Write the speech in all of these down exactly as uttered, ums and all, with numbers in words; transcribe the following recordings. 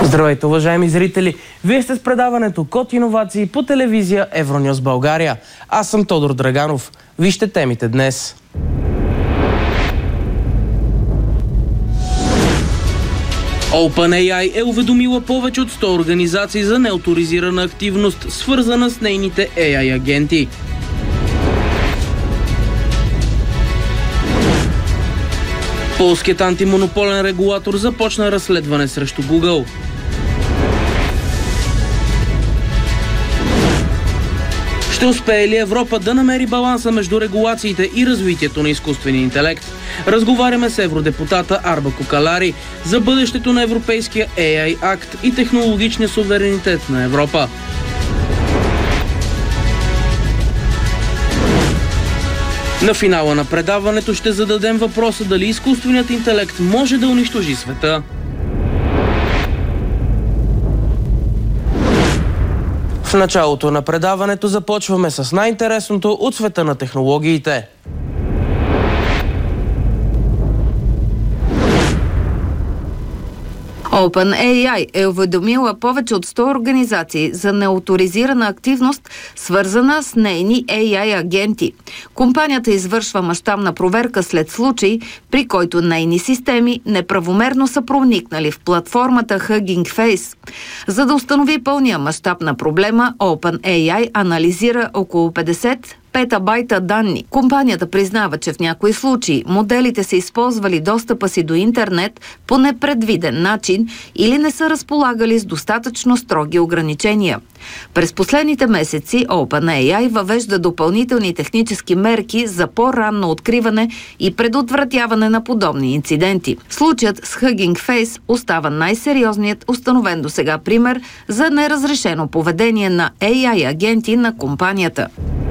Здравейте, уважаеми зрители! Вие сте с предаването Код иновации по телевизия Евронюс България. Аз съм Тодор Драганов. Вижте темите днес. OpenAI е уведомила повече от сто организации за неоторизирана активност, свързана с нейните ей ай агенти. Полският антимонополен регулатор започна разследване срещу Google. Ще успее ли Европа да намери баланса между регулациите и развитието на изкуствения интелект? Разговаряме с евродепутата Арба Кокалари за бъдещето на Европейския ей ай акт и технологичния суверенитет на Европа. На финала на предаването ще зададем въпроса дали изкуственият интелект може да унищожи света. В началото на предаването започваме с най-интересното от света на технологиите. OpenAI е уведомила повече от сто организации за неоторизирана активност, свързана с нейни ей ай агенти. Компанията извършва мащабна проверка след случай, при който нейни системи неправомерно са проникнали в платформата Hugging Face. За да установи пълния мащаб на проблема, OpenAI анализира около петдесет петабайта данни. Компанията признава, че в някои случаи моделите са използвали достъпа си до интернет по непредвиден начин или не са разполагали с достатъчно строги ограничения. През последните месеци OpenAI въвежда допълнителни технически мерки за по-ранно откриване и предотвратяване на подобни инциденти. Случаят с Hugging Face остава най-сериозният установен досега пример за неразрешено поведение на ей ай агенти на компанията.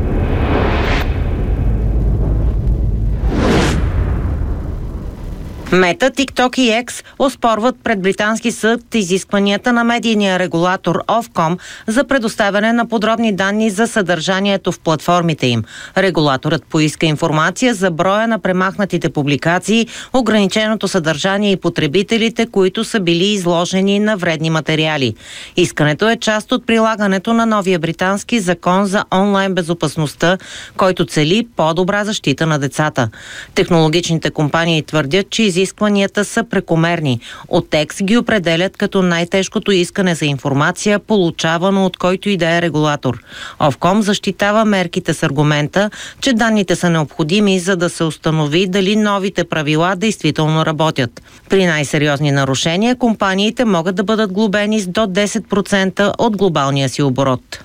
Мета, TikTok и X оспорват пред британски съд изискванията на медийния регулатор Ofcom за предоставяне на подробни данни за съдържанието в платформите им. Регулаторът поиска информация за броя на премахнатите публикации, ограниченото съдържание и потребителите, които са били изложени на вредни материали. Искането е част от прилагането на новия британски закон за онлайн безопасността, който цели по-добра защита на децата. Технологичните компании твърдят, че изискванията са прекомерни. От текст ги определят като най-тежкото искане за информация, получавано от който и да е регулатор. Ofcom защитава мерките с аргумента, че данните са необходими, за да се установи дали новите правила действително работят. При най-сериозни нарушения компаниите могат да бъдат глобени с до десет процента от глобалния си оборот.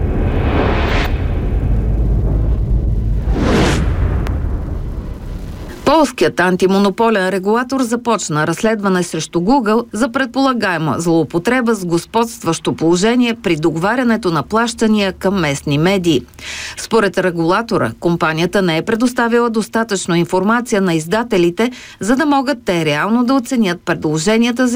Полският антимонополен регулатор започна разследване срещу Google за предполагаема злоупотреба с господстващо положение при договарянето на плащания към местни медии. Според регулатора, компанията не е предоставила достатъчно информация на издателите, за да могат те реално да оценят предложенията за